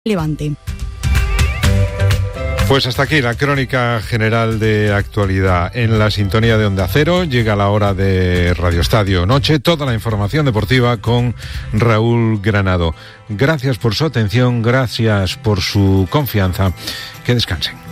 Levante. Pues hasta aquí la crónica general de actualidad. En la sintonía de Onda Cero llega la hora de Radio Estadio Noche, toda la información deportiva con Raúl Granado. Gracias por su atención, gracias por su confianza. Que descansen.